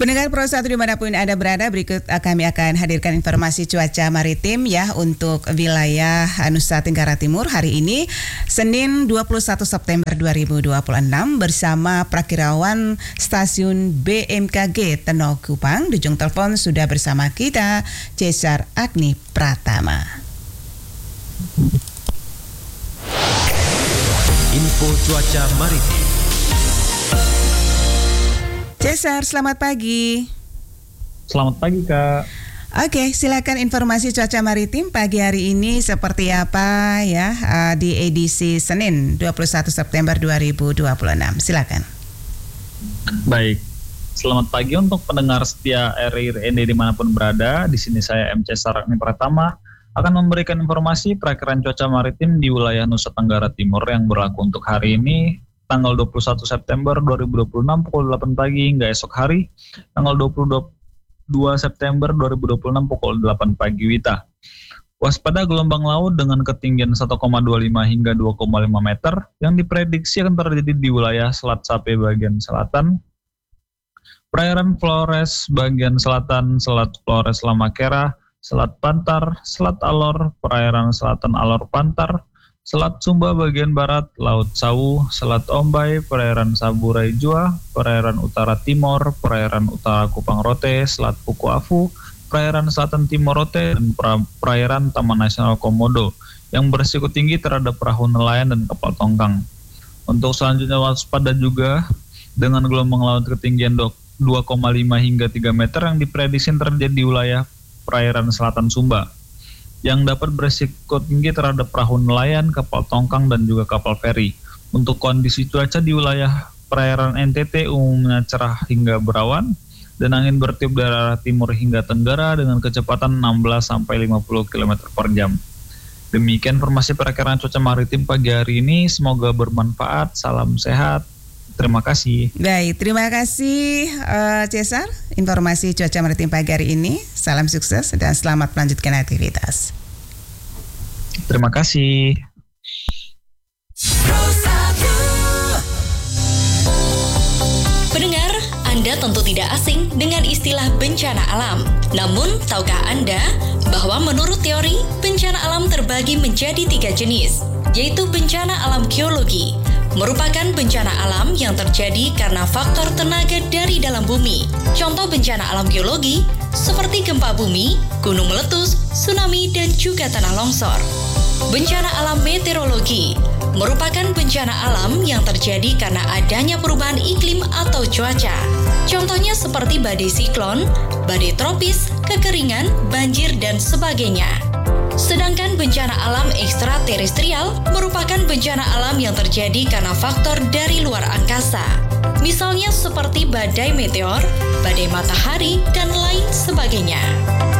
Pendengar Pro 1 dimanapun Anda berada, berikut kami akan hadirkan informasi cuaca maritim ya untuk wilayah Nusa Tenggara Timur hari ini, Senin 21 September 2026 bersama Prakirawan Stasiun BMKG Tenau Kupang. Di ujung telepon sudah bersama kita Cesar Agni Pratama. Info cuaca maritim. Cesar, selamat pagi. Selamat pagi, Kak. Oke, silakan informasi cuaca maritim pagi hari ini seperti apa ya di edisi Senin 21 September 2026. Silakan. Baik, selamat pagi untuk pendengar setia RRND dimanapun berada. Di sini saya MC Sarakni Pratama akan memberikan informasi perakiraan cuaca maritim di wilayah Nusa Tenggara Timur yang berlaku untuk hari ini, tanggal 21 September 2026 pukul 8 pagi hingga esok hari, tanggal 22 September 2026 pukul 8 pagi WITA. Waspada gelombang laut dengan ketinggian 1,25 hingga 2,5 meter yang diprediksi akan terjadi di wilayah Selat Sape bagian selatan, perairan Flores bagian selatan, Selat Flores Lamakera, Selat Pantar, Selat Alor, perairan selatan Alor Pantar, Selat Sumba bagian barat, Laut Sawu, Selat Ombai, perairan Saburai Jua, perairan utara Timor, perairan utara Kupang Rote, Selat Puku Afu, perairan selatan Timor Rote, dan perairan Taman Nasional Komodo yang berisiko tinggi terhadap perahu nelayan dan kapal tongkang. Untuk selanjutnya waspada juga dengan gelombang laut ketinggian 2,5 hingga 3 meter yang diprediksi terjadi di wilayah perairan selatan Sumba, yang dapat berisiko tinggi terhadap perahu nelayan, kapal tongkang, dan juga kapal feri. Untuk kondisi cuaca di wilayah perairan NTT umumnya cerah hingga berawan, dan angin bertiup dari arah timur hingga tenggara dengan kecepatan 16-50 km per jam. Demikian informasi perakiraan cuaca maritim pagi hari ini, semoga bermanfaat, salam sehat. Terima kasih. Baik, terima kasih Cesar. Informasi cuaca maritim pagi hari ini. Salam sukses dan selamat melanjutkan aktivitas. Terima kasih. Pendengar, Anda tentu tidak asing dengan istilah bencana alam. Namun, tahukah Anda bahwa menurut teori, bencana alam terbagi menjadi 3 jenis, yaitu bencana alam geologi, merupakan bencana alam yang terjadi karena faktor tenaga dari dalam bumi. Contoh bencana alam geologi seperti gempa bumi, gunung meletus, tsunami, dan juga tanah longsor. Bencana alam meteorologi merupakan bencana alam yang terjadi karena adanya perubahan iklim atau cuaca. Contohnya seperti badai siklon, badai tropis, kekeringan, banjir, dan sebagainya. Sedangkan bencana alam ekstraterestrial merupakan bencana alam yang terjadi karena faktor dari luar angkasa. Misalnya seperti badai meteor, badai matahari, dan lain sebagainya.